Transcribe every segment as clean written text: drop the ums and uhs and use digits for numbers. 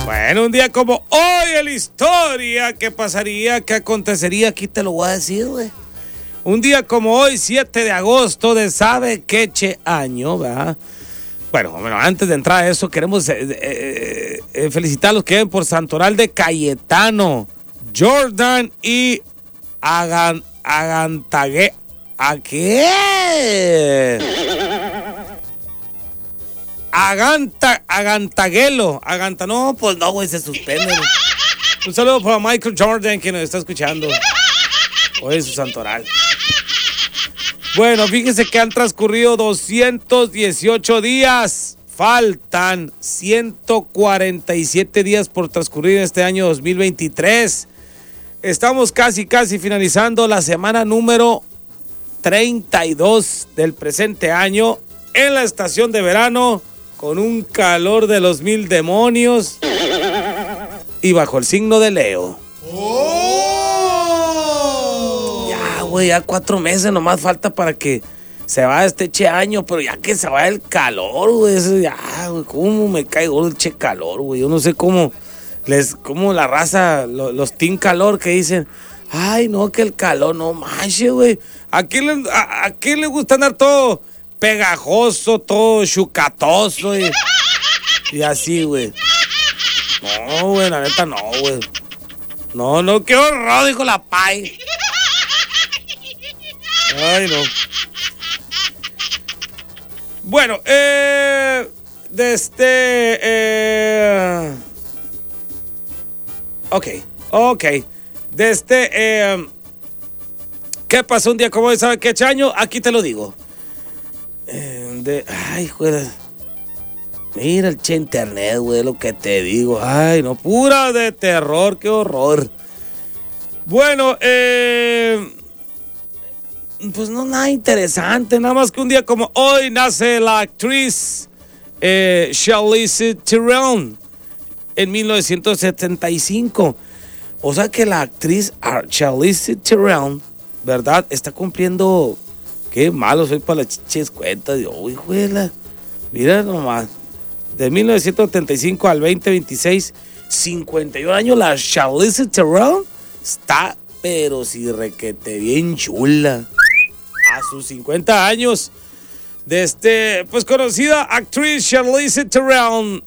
Bueno, un día como hoy en la historia, ¿qué pasaría? ¿Qué acontecería? Aquí te lo voy a decir, güey. Un día como hoy, 7 de agosto de sabe qué año, ¿verdad? Bueno, antes de entrar a eso, queremos felicitar a los que viven por Santoral de Cayetano, Jordan y Agantague. ¿A qué? Agantaguelo. No, pues no, güey, se suspende. Un saludo para Michael Jordan, que nos está escuchando hoy en su Santoral. Bueno, fíjense que han transcurrido 218 días. Faltan 147 días por transcurrir este año 2023. Estamos casi finalizando la semana número 32 del presente año en la estación de verano, con un calor de los 1000 demonios y bajo el signo de Leo. Ya, güey, ya 4 meses nomás falta para que se vaya este año, pero ya que se vaya el calor, güey, eso ya, güey, cómo me cae gordo el calor, güey. Yo no sé cómo la raza, los team calor que dicen, ay, no, que el calor, no manches, güey. ¿A quién le gusta andar todo pegajoso, todo chucatoso y así, güey? No, güey, la neta no, güey. No, qué horror, dijo la Pai. Ay, no. Bueno, Ok. ¿Qué pasó un día como hoy? ¿Sabe qué año? Aquí te lo digo. Ay, güey. Mira el internet, güey, lo que te digo. Ay, no, pura de terror, qué horror. Bueno, pues no, nada interesante. Nada más que un día como hoy nace la actriz Charlize Theron en 1975. O sea que la actriz Charlize Theron, ¿verdad? Está cumpliendo... Qué malo soy para las chiches cuentas. Oh, hijuela. Mira nomás. De 1975 al 2026, 51 años, la Charlize Theron está, pero si requete bien chula. A sus 50 años. Pues conocida actriz Charlize Theron,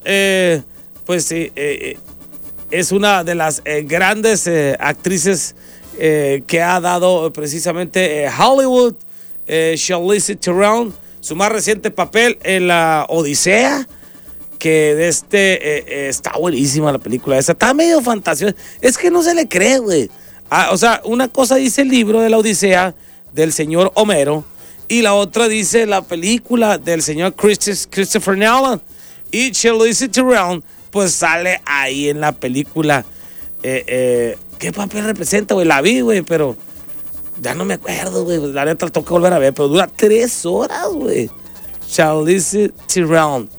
es una de las grandes actrices que ha dado precisamente Hollywood. Charlize Theron, su más reciente papel en la Odisea, que está buenísima la película esa, está medio fantasiosa, es que no se le cree, güey. O sea, una cosa dice el libro de la Odisea del señor Homero y la otra dice la película del señor Christopher Nolan, y Charlize Theron pues sale ahí en la película. ¿Qué papel representa, güey? La vi, güey, pero ya no me acuerdo, güey. La neta la tengo que volver a ver, pero dura 3 horas, güey. Charlize Theron.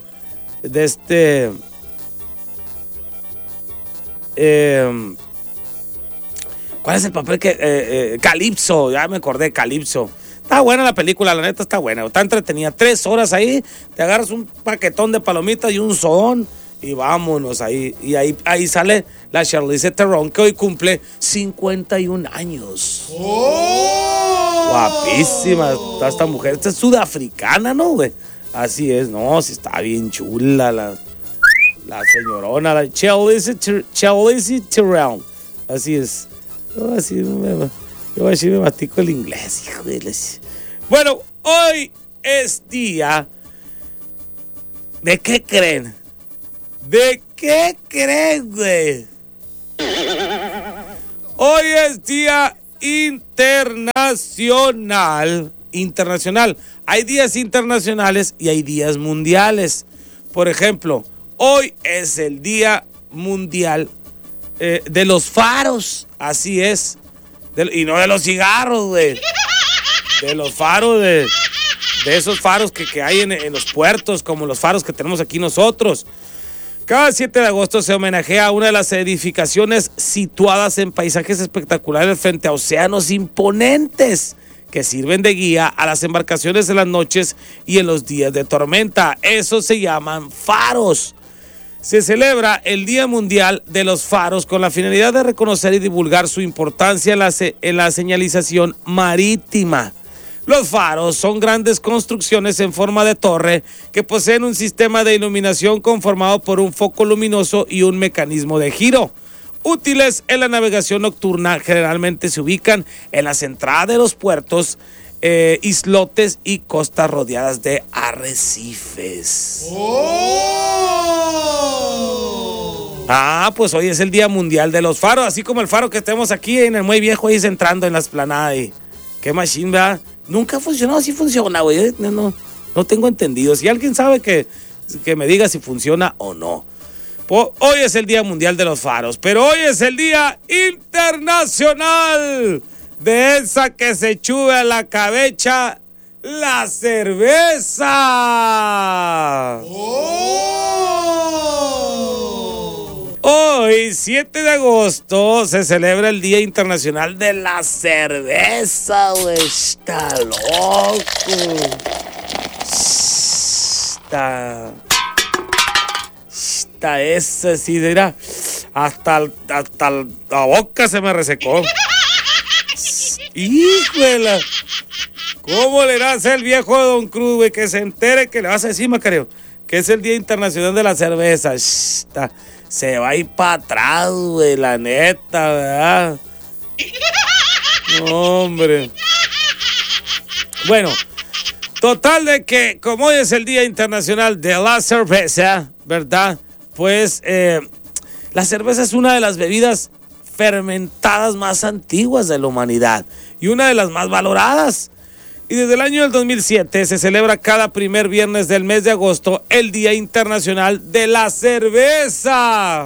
¿Cuál es el papel que... Calypso, ya me acordé, Calypso. Está buena la película, la neta está buena. Está entretenida. 3 horas ahí, te agarras un paquetón de palomitas y un sodón y vámonos ahí. Y ahí sale la Charlize Theron, que hoy cumple 51 años. Guapísima está esta mujer. Esta es sudafricana, ¿no, güey? Así es, no, sí está bien chula la señorona, la Charlize Theron. Así es. Yo así me mastico el inglés, hijo de les. Bueno, hoy es día. ¿De qué creen? ¿De qué creen, güey? Hoy es día internacional. Hay días internacionales y hay días mundiales. Por ejemplo, hoy es el día mundial de los faros. Así es. Y no de los cigarros, güey. De los faros, de esos faros que hay en los puertos, como los faros que tenemos aquí nosotros. Cada 7 de agosto se homenajea a una de las edificaciones situadas en paisajes espectaculares frente a océanos imponentes que sirven de guía a las embarcaciones en las noches y en los días de tormenta. Esos se llaman faros. se celebra el Día Mundial de los Faros con la finalidad de reconocer y divulgar su importancia en la señalización marítima. Los faros son grandes construcciones en forma de torre que poseen un sistema de iluminación conformado por un foco luminoso y un mecanismo de giro. Útiles en la navegación nocturna, generalmente se ubican en las entradas de los puertos, islotes y costas rodeadas de arrecifes. Pues hoy es el Día Mundial de los Faros, así como el faro que tenemos aquí en el Muelle Viejo, ahí entrando en la explanada. Y qué machine, ¿verdad? Nunca ha funcionado, sí funciona, güey. No tengo entendido. Si alguien sabe que me diga si funciona o no. Hoy es el Día Mundial de los Faros, pero hoy es el Día Internacional de esa que se chuve a la cabeza, la cerveza. Hoy, 7 de agosto, se celebra el Día Internacional de la Cerveza, güey. Está loco. Está esa, sí, mira. Hasta la boca se me resecó. Híjole. ¿Cómo le va a hacer el viejo de Don Cruz, güey? Que se entere que le vas a decir, Macario, que es el Día Internacional de la Cerveza. Se va a ir para atrás, güey, la neta, ¿verdad? No, hombre. Bueno, total de que como hoy es el Día Internacional de la Cerveza, ¿verdad? Pues la cerveza es una de las bebidas fermentadas más antiguas de la humanidad y una de las más valoradas. Y desde el año del 2007 se celebra cada primer viernes del mes de agosto el Día Internacional de la Cerveza.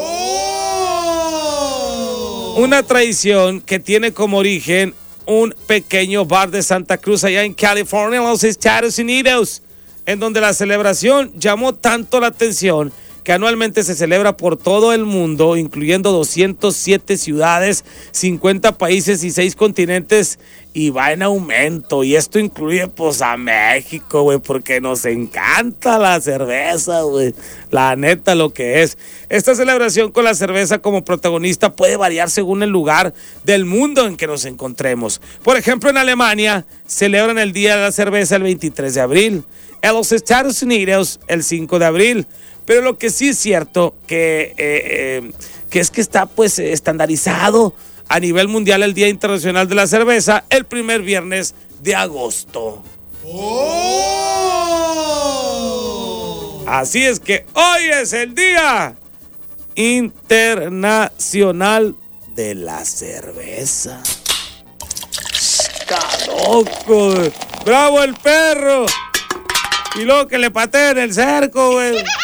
Una tradición que tiene como origen un pequeño bar de Santa Cruz allá en California, en los Estados Unidos, en donde la celebración llamó tanto la atención que anualmente se celebra por todo el mundo, incluyendo 207 ciudades, 50 países y 6 continentes, y va en aumento. Y esto incluye, pues, a México, güey, porque nos encanta la cerveza, güey. La neta, lo que es. Esta celebración con la cerveza como protagonista puede variar según el lugar del mundo en que nos encontremos. Por ejemplo, en Alemania celebran el Día de la Cerveza el 23 de abril. En los Estados Unidos, el 5 de abril. Pero lo que sí es cierto que es que está pues estandarizado a nivel mundial el Día Internacional de la Cerveza el primer viernes de agosto. Así es que hoy es el Día Internacional de la Cerveza. ¡Está loco! ¡Bravo el perro! Y luego que le pateen el cerco, güey.